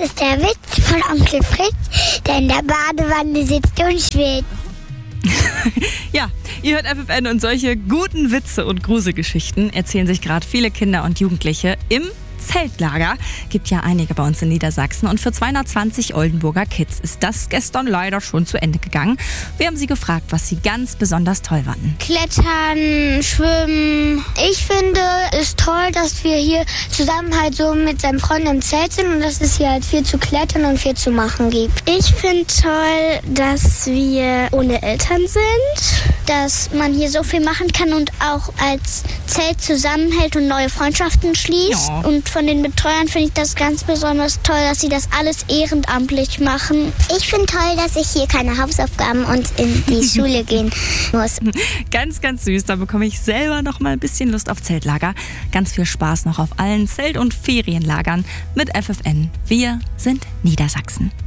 ist der Witz von Onkel Fritz, der in der Badewanne sitzt und schwitzt. Ja, ihr hört FFN und solche guten Witze und Gruselgeschichten erzählen sich gerade viele Kinder und Jugendliche im Zeltlager. Gibt ja einige bei uns in Niedersachsen und für 220 Oldenburger Kids ist das gestern leider schon zu Ende gegangen. Wir haben sie gefragt, was sie ganz besonders toll fanden. Klettern, schwimmen. Ich finde es toll, dass wir hier zusammen halt so mit seinen Freunden im Zelt sind und dass es hier halt viel zu klettern und viel zu machen gibt. Ich finde toll, dass wir ohne Eltern sind, dass man hier so viel machen kann und auch als Zelt zusammenhält und neue Freundschaften schließt. Ja. Und von den Betreuern finde ich das ganz besonders toll, dass sie das alles ehrenamtlich machen. Ich finde toll, dass ich hier keine Hausaufgaben und in die Schule gehen muss. Ganz, ganz süß. Da bekomme ich selber noch mal ein bisschen Lust auf Zeltlager. Ganz viel Spaß noch auf allen Zelt- und Ferienlagern mit FFN. Wir sind Niedersachsen.